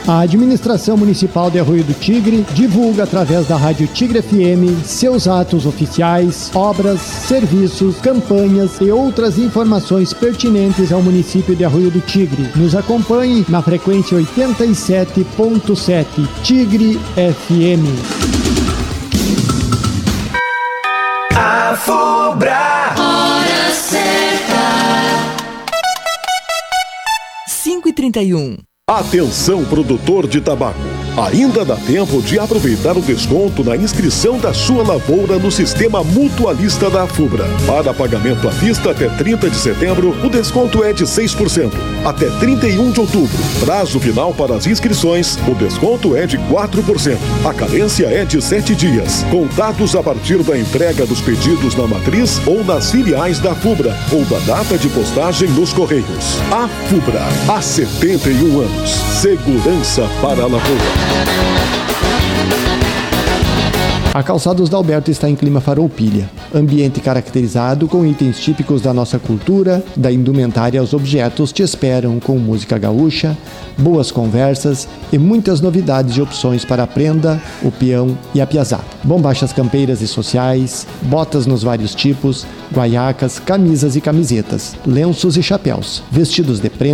A administração municipal de Arroio do Tigre divulga através da Rádio Tigre FM seus atos oficiais, obras, serviços, campanhas e outras informações pertinentes ao município de Arroio do Tigre. Nos acompanhe na frequência 87.7 Tigre FM. A Fubra. Hora certa. 5h31. Atenção, produtor de tabaco. Ainda dá tempo de aproveitar o desconto na inscrição da sua lavoura no Sistema Mutualista da Fubra. Para pagamento à vista até 30 de setembro, o desconto é de 6%. Até 31 de outubro, prazo final para as inscrições, o desconto é de 4%. A carência é de 7 dias, contados a partir da entrega dos pedidos na matriz ou nas filiais da Fubra, ou da data de postagem nos Correios. A Fubra, há 71 anos. Segurança para a lavoura. A Calçados da Alberto está em clima farroupilha, ambiente caracterizado com itens típicos da nossa cultura, da indumentária aos objetos te esperam com música gaúcha, boas conversas e muitas novidades e opções para a prenda, o peão e a piazada. Bombachas campeiras e sociais, botas nos vários tipos, guaiacas, camisas e camisetas, lenços e chapéus, vestidos de prenda,